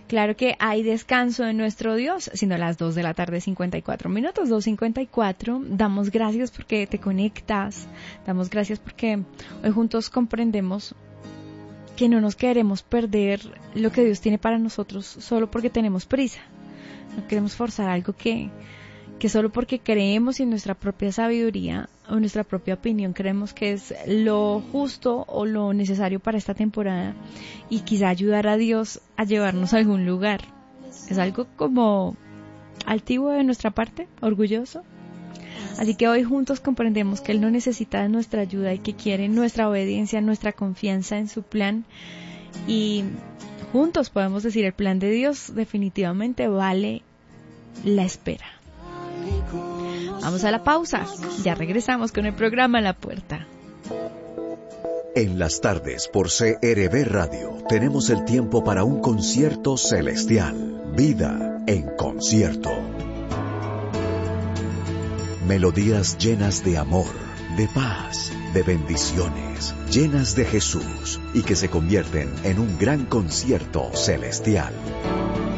Claro que hay descanso en nuestro Dios, siendo las 2 de la tarde 54 minutos, 2:54. Damos gracias porque te conectas, damos gracias porque hoy juntos comprendemos que no nos queremos perder lo que Dios tiene para nosotros solo porque tenemos prisa. No queremos forzar algo que solo porque creemos en nuestra propia sabiduría o en nuestra propia opinión creemos que es lo justo o lo necesario para esta temporada y quizá ayudar a Dios a llevarnos a algún lugar. Es algo como altivo de nuestra parte, orgulloso. Así que hoy juntos comprendemos que Él no necesita de nuestra ayuda y que quiere nuestra obediencia, nuestra confianza en su plan. Y juntos podemos decir, el plan de Dios definitivamente vale la espera. Vamos a la pausa. Ya regresamos con el programa La Puerta. En las tardes por CRB Radio tenemos el tiempo para un concierto celestial. Vida en concierto. Melodías llenas de amor, de paz, de bendiciones, llenas de Jesús y que se convierten en un gran concierto celestial.